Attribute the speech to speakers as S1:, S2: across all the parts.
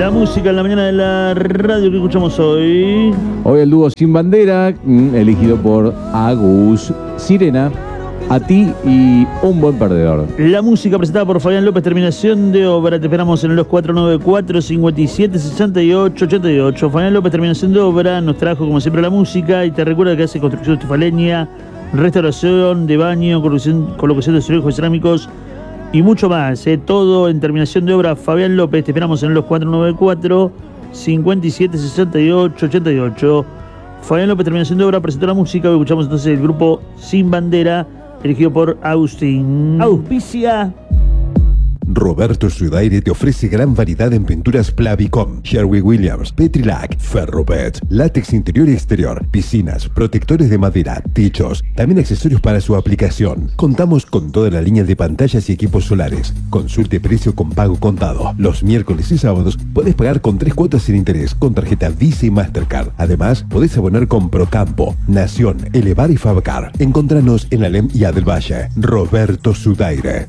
S1: La música en la mañana de la radio que escuchamos hoy.
S2: Hoy el dúo Sin Bandera, elegido por Agus, Sirena, A Ti y Un Buen Perdedor.
S1: La música presentada por Fabián López, terminación de obra. Te esperamos en los 494-57-68-88. Fabián López, terminación de obra, nos trajo como siempre la música y te recuerda que hace construcción estufaleña, restauración de baño, colocación de azulejos cerámicos y mucho más. Todo en terminación de obra. Fabián López, te esperamos en los 494-57-68-88. Fabián López, terminación de obra, presentó la música. Hoy escuchamos entonces el grupo Sin Bandera, elegido por Agustín. Auspicia
S3: Roberto Sudaire te ofrece gran variedad en pinturas Plavicom, Sherwin-Williams, Petrilac, Ferrobet, látex interior y exterior, piscinas, protectores de madera, techos, también accesorios para su aplicación. Contamos con toda la línea de pantallas y equipos solares. Consulte precio con pago contado. Los miércoles y sábados podés pagar con 3 cuotas sin interés con tarjeta Visa y Mastercard. Además, podés abonar con Procampo, Nación, Elevar y Fabcar. Encontranos en Alem y Adel Valle. Roberto Sudaire.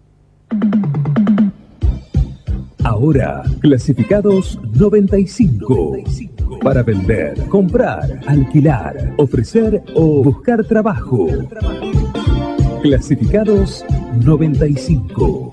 S4: Ahora, clasificados 95. Para vender, comprar, alquilar, ofrecer o buscar trabajo. Clasificados 95.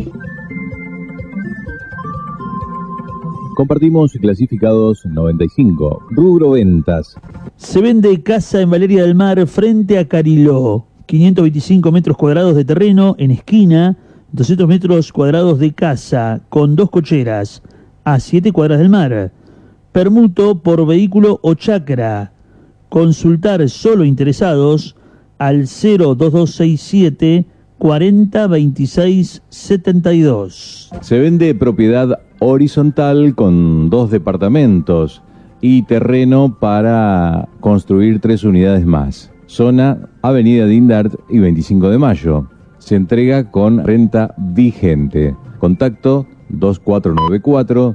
S2: Compartimos clasificados 95. Rubro ventas.
S1: Se vende casa en Valeria del Mar frente a Cariló. 525 metros cuadrados de terreno en esquina, 200 metros cuadrados de casa con 2 cocheras a 7 cuadras del mar. Permuto por vehículo o chacra. Consultar solo interesados al 02267 40 26 72.
S2: Se vende propiedad horizontal con 2 departamentos y terreno para construir 3 unidades más. Zona Avenida Dindart y 25 de Mayo. Se entrega con renta vigente. Contacto 2494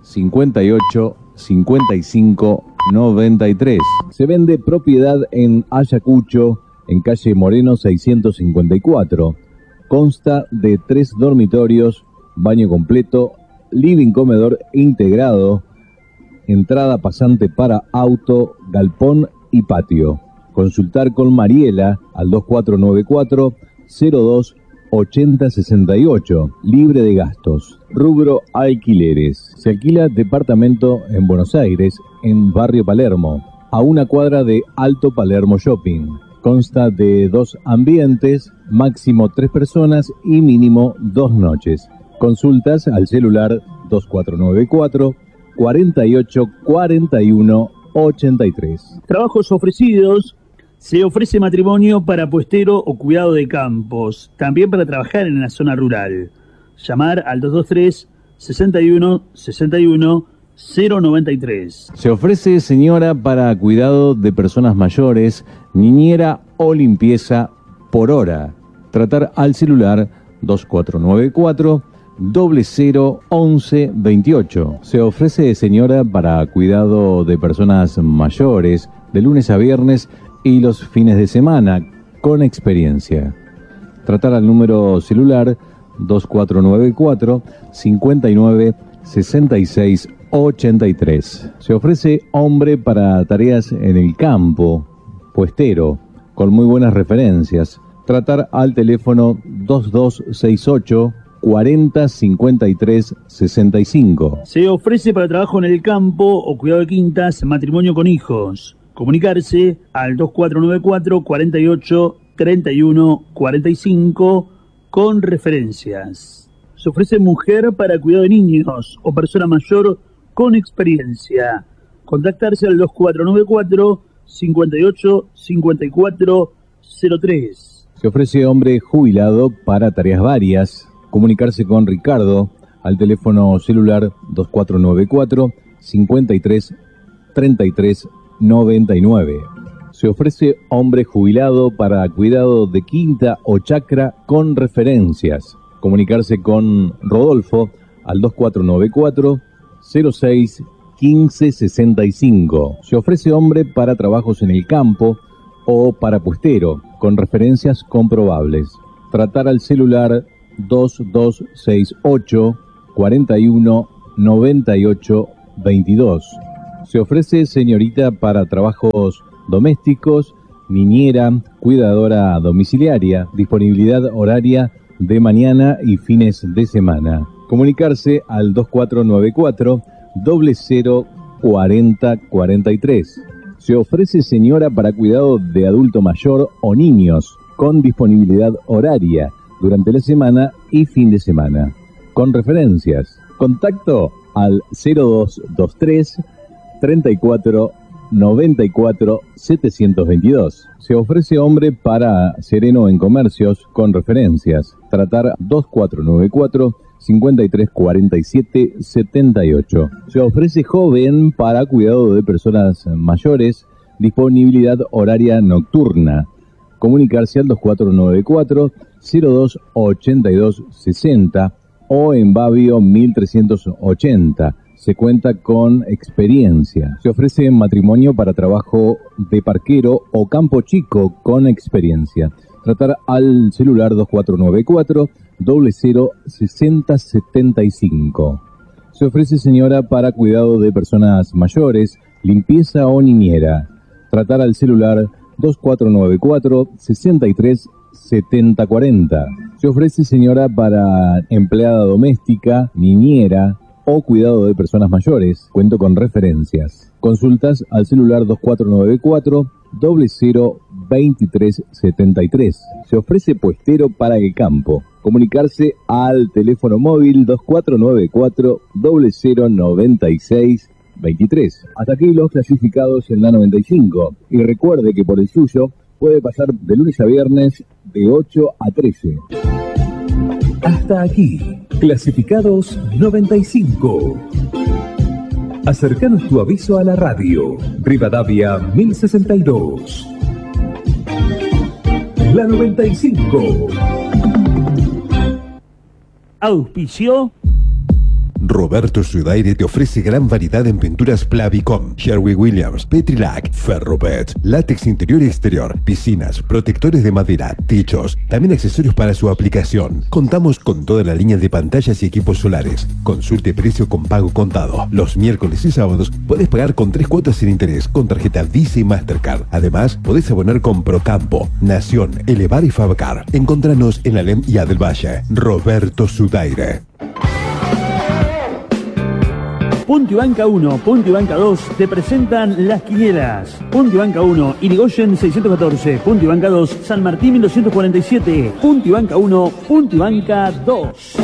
S2: 58 55 93. Se vende propiedad en Ayacucho, en calle Moreno 654. Consta de 3 dormitorios, baño completo, living comedor integrado, entrada pasante para auto, galpón y patio. Consultar con Mariela al 2494 02 80 68, libre de gastos. Rubro alquileres. Se alquila departamento en Buenos Aires, en Barrio Palermo, a 1 cuadra de Alto Palermo Shopping. Consta de 2 ambientes, máximo 3 personas y mínimo 2 noches. Consultas al celular 2494 48 41 83.
S1: Trabajos ofrecidos. Se ofrece matrimonio para puestero o cuidado de campos, también para trabajar en la zona rural. Llamar al 223 61 61 093.
S2: Se ofrece señora para cuidado de personas mayores, niñera o limpieza por hora. Tratar al celular 2494 00 11 28. Se ofrece señora para cuidado de personas mayores de lunes a viernes y los fines de semana, con experiencia. Tratar al número celular 2494 59 66 83. Se ofrece hombre para tareas en el campo, puestero, con muy buenas referencias. Tratar al teléfono 2268 40 53 65.
S1: Se ofrece para trabajo en el campo o cuidado de quintas, matrimonio con hijos. Comunicarse al 2494 48 31 45 con referencias. Se ofrece mujer para cuidado de niños o persona mayor con experiencia. Contactarse al 2494 58 54 03.
S2: Se ofrece hombre jubilado para tareas varias. Comunicarse con Ricardo al teléfono celular 2494 53 33 99. Se ofrece hombre jubilado para cuidado de quinta o chacra con referencias. Comunicarse con Rodolfo al 2494 06 15 65. Se ofrece hombre para trabajos en el campo o para puestero con referencias comprobables. Tratar al celular 2268 41 9822. Se ofrece señorita para trabajos domésticos, niñera, cuidadora domiciliaria, disponibilidad horaria de mañana y fines de semana. Comunicarse al 2494 00 40 43. Se ofrece señora para cuidado de adulto mayor o niños, con disponibilidad horaria durante la semana y fin de semana. Con referencias. Contacto al 0223 34 94 722. Se ofrece hombre para sereno en comercios con referencias. Tratar 2494 53 47 78. Se ofrece joven para cuidado de personas mayores, disponibilidad horaria nocturna. Comunicarse al 2494 02 82 60 o en Babio 1380. Se cuenta con experiencia. Se ofrece matrimonio para trabajo de parquero o campo chico con experiencia. Tratar al celular 2494 00 60 75. Se ofrece señora para cuidado de personas mayores, limpieza o niñera. Tratar al celular 2494 63 70 40. Se ofrece señora para empleada doméstica, niñera o cuidado de personas mayores. Cuento con referencias. Consultas al celular 2494 00 23 73. Se ofrece puestero para el campo. Comunicarse al teléfono móvil 2494 00 96 23. Hasta aquí los clasificados en la 95. Y recuerde que por el suyo puede pasar de lunes a viernes de 8 a 13.
S4: Hasta aquí, clasificados 95. Acercanos tu aviso a la radio. Rivadavia 1062. La 95.
S1: Auspició
S3: Roberto Sudaire te ofrece gran variedad en pinturas Plavicom, Sherwin Williams, Petrilac, Ferrobet, látex interior y exterior, piscinas, protectores de madera, techos, también accesorios para su aplicación. Contamos con toda la línea de pantallas y equipos solares. Consulte precio con pago contado. Los miércoles y sábados podés pagar con 3 cuotas sin interés con tarjeta Visa y Mastercard. Además, podés abonar con Procampo, Nación, Elevar y Fabcar. Encontranos en Alem y Adel Valle. Roberto Sudaire.
S1: Punto y Banca 1, Punto y Banca 2 te presentan las quinielas. Punto y Banca 1, Irigoyen 614. Punto y Banca 2, San Martín 1247. Punto y Banca 1, Punto y Banca 2.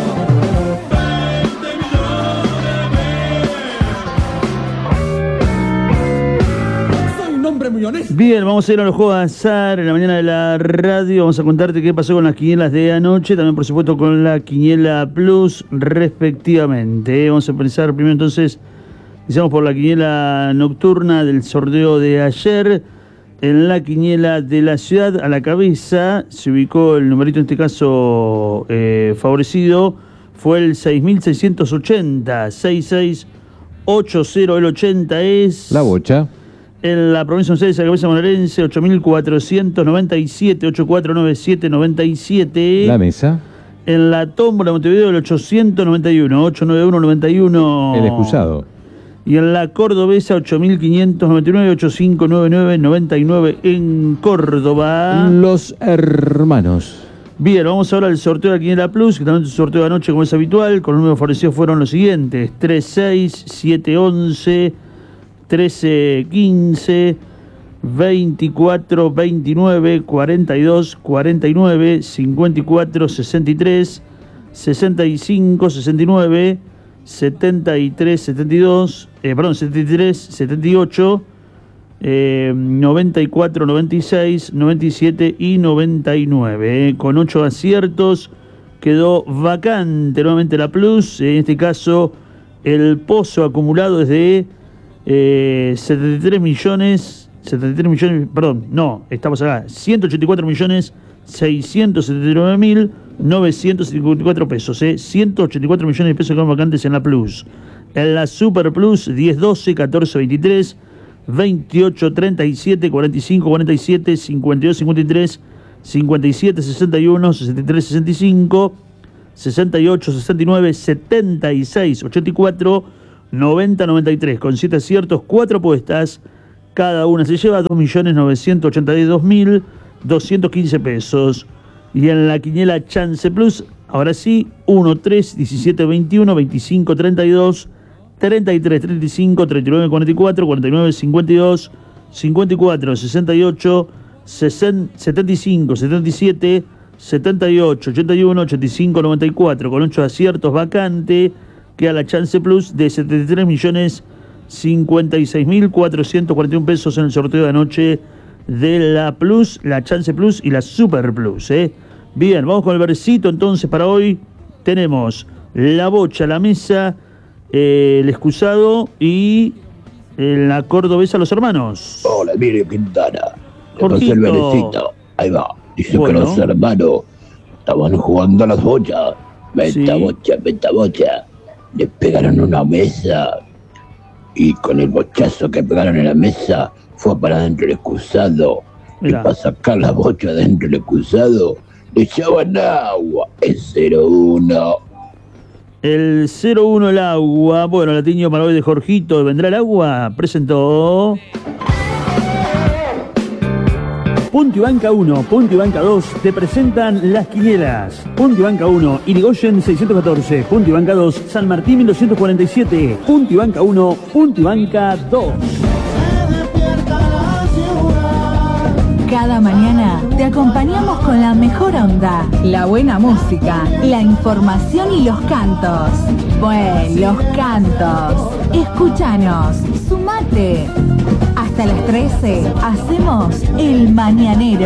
S1: Bien, vamos a ir a los juegos de azar en la mañana de la radio. Vamos a contarte qué pasó con las quinielas de anoche. También, por supuesto, con la quiniela plus, respectivamente. Vamos a pensar primero, entonces, iniciamos por la quiniela nocturna del sorteo de ayer. En la quiniela de la ciudad, a la cabeza, se ubicó el numerito, en este caso, favorecido. Fue el 6680, 6680, el 80 es...
S2: La Bocha.
S1: En la provincia de Buenos Aires, a la cabeza bonaerense, 8497, 849797.
S2: La Mesa.
S1: En la tómbola de Montevideo, el 891, 89191.
S2: El Excusado.
S1: Y en la cordobesa, 8599, 859999 en Córdoba.
S2: Los Hermanos.
S1: Bien, vamos ahora al sorteo de la Quiniela Plus, que también es un sorteo de anoche como es habitual. Con los números favorecidos fueron los siguientes: 36, 711, 13, 15, 24, 29, 42, 49, 54, 63, 65, 69, 73, 72, 73, 78, 94, 96, 97 y 99. Con 8 aciertos quedó vacante nuevamente la Plus. En este caso, el pozo acumulado es de 184 millones 679.954 pesos, 184 millones de pesos que vacantes en la Plus. En la Super Plus, 10, 12, 14, 23, 28, 37, 45, 47, 52, 53, 57, 61, 63, 65, 68 69 76 84 90 93. Con 7 aciertos, 4 apuestas. Cada una se lleva 2.982.215 pesos. Y en la quiniela Chance Plus, ahora sí, 1, 3, 17, 21, 25, 32, 33, 35, 39, 44, 49, 52, 54, 68, 75, 77, 78, 81, 85, 94. Con 8 aciertos vacante, queda la Chance Plus de 73.056.441 pesos en el sorteo de anoche de la Plus, la Chance Plus y la Super Plus, Bien, vamos con el versito entonces para hoy. Tenemos la bocha, la mesa, el excusado y la cordobesa Los Hermanos.
S5: Hola, mire Quintana. Le pasé
S1: Jorgito.
S5: el verecito. Ahí va. Dice
S1: Bueno.
S5: que los hermanos estaban jugando a las bochas. Meta
S1: Sí.
S5: bocha, meta bocha. Le pegaron una mesa y con el bochazo que pegaron en la mesa fue para adentro el excusado.
S1: Mirá.
S5: Y para sacar la bocha adentro del excusado le echaban agua. Es 0-1.
S1: El 0-1 el agua. Bueno, la tiño para hoy de Jorgito. ¿Vendrá el agua? Presentó. Punto y Banca 1, Punto y Banca 2 te presentan las quinielas. Punto y Banca 1, Irigoyen 614. Punto y Banca 2, San Martín 1247. Punto y Banca 1, Punto y Banca 2.
S6: Cada mañana te acompañamos con la mejor onda, la buena música, la información y los cantos. Pues los cantos. Escúchanos, sumate. Hasta las 13 hacemos El Mañanero.